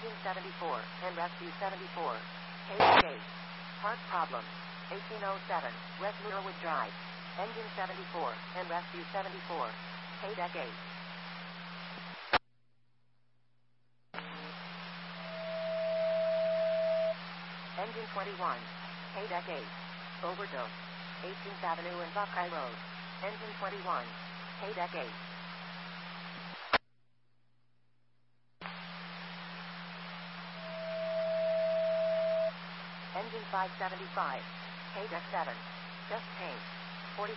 Engine 74, and Rescue 74. Cable gate. Part problem. 1807, West Norwood Drive. Engine 74, and Rescue 74. Deck 8. Engine 21. Deck 8. Overdose. 18th Avenue and Buckeye Road. Engine 21. Deck 8. Engine 575. Deck 7. Just paint.